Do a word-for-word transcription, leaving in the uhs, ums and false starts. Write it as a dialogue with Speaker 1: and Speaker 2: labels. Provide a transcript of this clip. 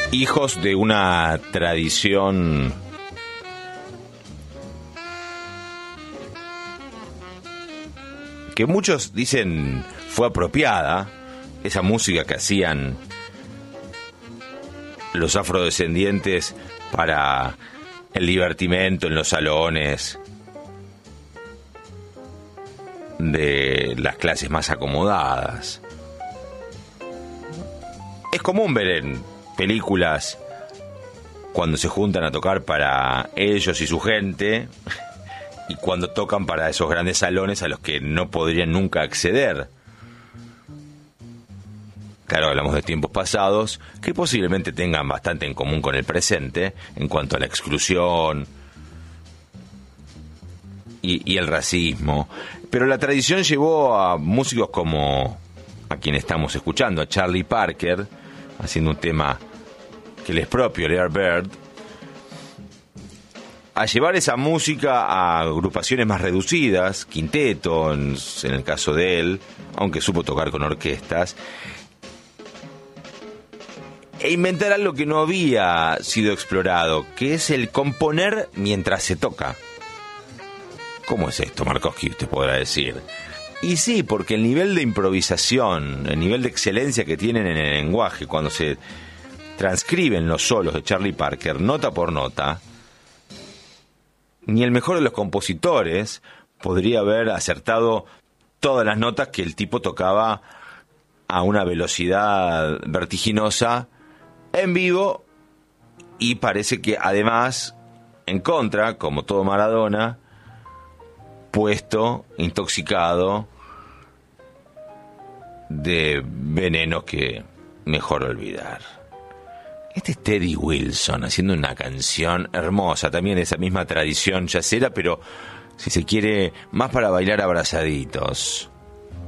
Speaker 1: hijos de una tradición que muchos dicen fue apropiada, esa música que hacían los afrodescendientes para el divertimento en los salones de las clases más acomodadas. Es común ver en películas cuando se juntan a tocar para ellos y su gente, y cuando tocan para esos grandes salones a los que no podrían nunca acceder. Claro, hablamos de tiempos pasados que posiblemente tengan bastante en común con el presente en cuanto a la exclusión y, y el racismo. Pero la tradición llevó a músicos como a quien estamos escuchando, a Charlie Parker, haciendo un tema que le es propio, el Air Bird, a llevar esa música a agrupaciones más reducidas, quinteto en, en el caso de él, aunque supo tocar con orquestas, e inventar algo que no había sido explorado, que es el componer mientras se toca. ¿Cómo es esto, Markowski? Usted podrá decir. Y sí, porque el nivel de improvisación, el nivel de excelencia que tienen en el lenguaje cuando se transcriben los solos de Charlie Parker, nota por nota, ni el mejor de los compositores podría haber acertado todas las notas que el tipo tocaba a una velocidad vertiginosa en vivo, y parece que además en contra, como todo Maradona, puesto, intoxicado de venenos que mejor olvidar. Este es Teddy Wilson haciendo una canción hermosa, también de esa misma tradición yacera, pero si se quiere, más para bailar abrazaditos.